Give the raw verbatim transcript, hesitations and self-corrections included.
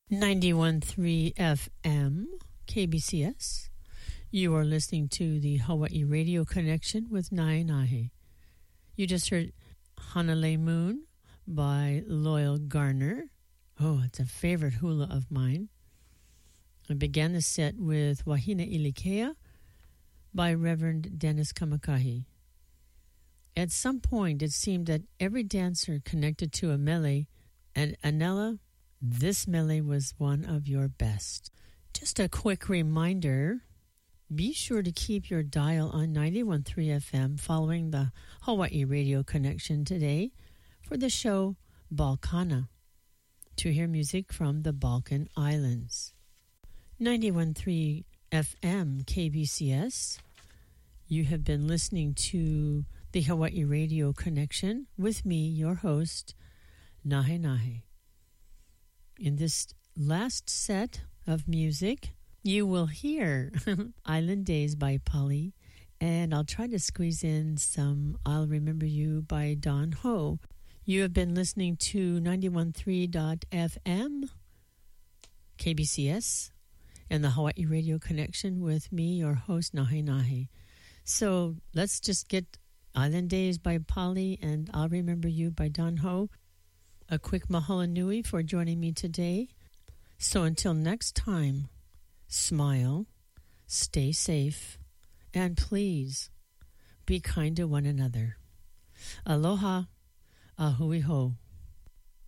ninety-one point three F M, K B C S. You are listening to the Hawaii Radio Connection with Nahe Nahe. You just heard Hanalei Moon by Loyal Garner. Oh, it's a favorite hula of mine. I began the set with Wahina Ilikea by Reverend Dennis Kamakahi. At some point, it seemed that every dancer connected to a mele, and Anela, this mele was one of your best. Just a quick reminder, be sure to keep your dial on ninety-one point three F M following the Hawaii Radio Connection today for the show Balkana, to hear music from the Balkan Islands. ninety-one point three F M K B C S. You have been listening to the Hawaii Radio Connection with me, your host, Nahe Nahe. In this last set of music, you will hear Island Days by Polly, and I'll try to squeeze in some I'll Remember You by Don Ho. You have been listening to ninety-one point three F M K B C S and the Hawaii Radio Connection with me, your host, Nahe Nahe. So let's just get Island Days by Polly and I'll Remember You by Don Ho. A quick mahalo nui for joining me today. So until next time, smile, stay safe, and please be kind to one another. Aloha, ahui ho.